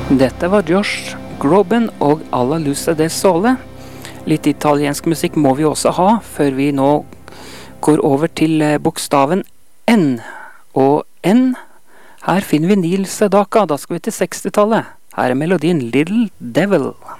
Dette var Josh Groban og Alla Luce del Sole. Litt italiensk musikk må vi også ha, før vi nå går over til bokstaven N. Og N, her finner vi Neil Sedaka, da skal vi til 60-tallet. Her er melodien Little Devil.